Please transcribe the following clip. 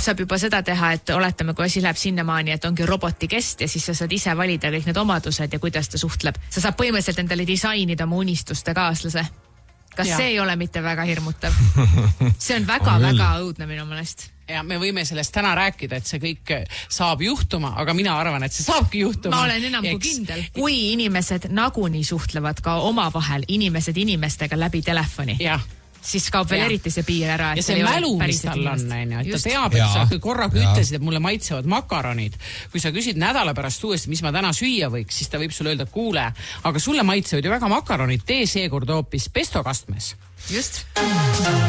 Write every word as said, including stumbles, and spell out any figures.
nüüd saab juba seda teha, et oletame, kui asi läheb sinnamaani, et ongi roboti kest ja siis sa saad ise valida kõik need omadused ja kuidas ta suhtleb. Sa saab põhimõtteliselt endale disainida oma unistuste kaaslase. Kas ja. see ei ole mitte väga hirmutav? See on väga-väga õudne minu mõnest. Ja me võime sellest täna rääkida, et see kõik saab juhtuma, aga mina arvan, et see saabki juhtuma. Ma olen enam kui kindel. Kui inimesed nagunii suhtlevad ka omavahel, inimesed inimestega läbi telefoni, ja. siis kaob veel ja. eriti see piir ära. Ja see mälu, mis tal on, näin, et ta teab, et sa korraga ja. ütlesid, et mulle maitsevad makaronid. Kui sa küsid nädala pärast uuesti, mis ma täna süüa võiks, siis ta võib sulle öelda, kuule, aga sulle maitsevad ju väga makaronid, tee seekord hoopis pestokastmes. Just.